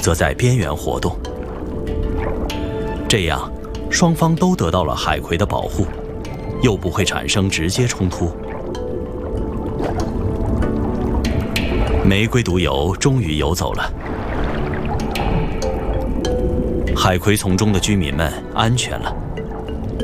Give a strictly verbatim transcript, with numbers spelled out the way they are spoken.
则在边缘活动。这样，双方都得到了海葵的保护，又不会产生直接冲突。玫瑰独游终于游走了，海葵丛中的居民们安全了。